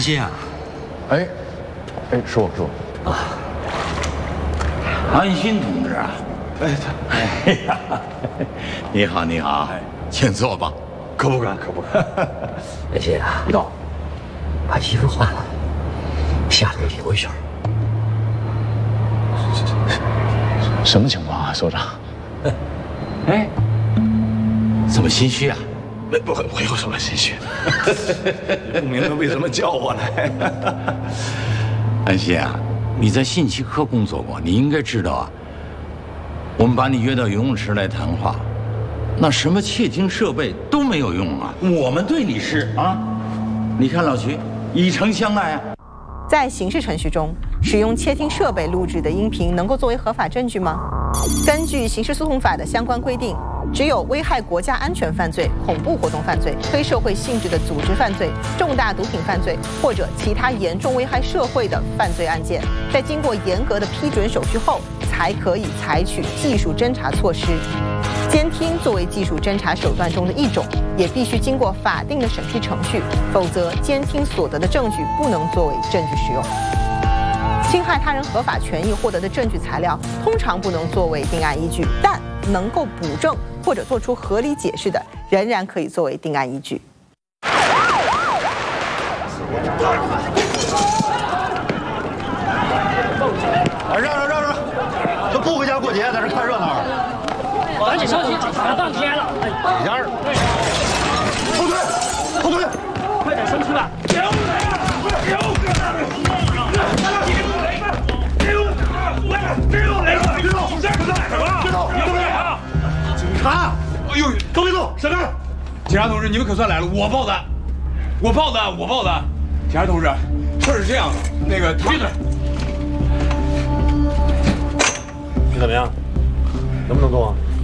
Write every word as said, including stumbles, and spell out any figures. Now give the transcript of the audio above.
心啊！ 哎，哎，是我是我啊， 安心同志啊！ 哎， 哎呀，你好你好，请坐吧。 可不敢可不敢。 安心啊，你到，把衣服换了，下来一回信儿。 什么情况啊，所长？ 哎，怎么心虚啊？ 没不，我有什么心虚？你不明白为什么叫我来？ 安心啊，你在信息科工作过，你应该知道啊。我们把你约到游泳池来谈话，那什么窃听设备都没有用啊。我们对你是啊，你看老徐，以诚相待啊。 在刑事程序中，使用窃听设备录制的音频能够作为合法证据吗？根据刑事诉讼法的相关规定，只有危害国家安全犯罪、恐怖活动犯罪、非社会性质的组织犯罪、重大毒品犯罪或者其他严重危害社会的犯罪案件，在经过严格的批准手续后，才可以采取技术侦查措施。监听作为技术侦查手段中的一种，也必须经过法定的审批程序，否则监听所得的证据不能作为证据使用。侵害他人合法权益获得的证据材料，通常不能作为定案依据，但能够补正或者做出合理解释的，仍然可以作为定案依据。 让让让让，这不回家过节，在这看热闹。 赶紧上去，马上接了。 几家？后退，后退， 快点上去吧。 警察！哎呦，都别动！闪开！ 警察同志，你们可算来了！我报的，我报的，我报的。警察同志，事儿是这样的，那个他……闭嘴！ 你怎么样？能不能动啊？